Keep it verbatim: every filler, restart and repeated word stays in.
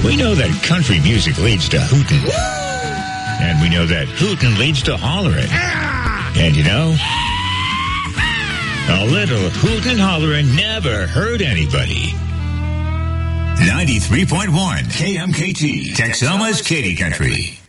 We know that country music leads to hootin'. And we know that hootin' leads to hollerin'. And you know, a little hootin' hollerin' never hurt anybody. ninety-three point one K M K T, Texoma's Katy Country.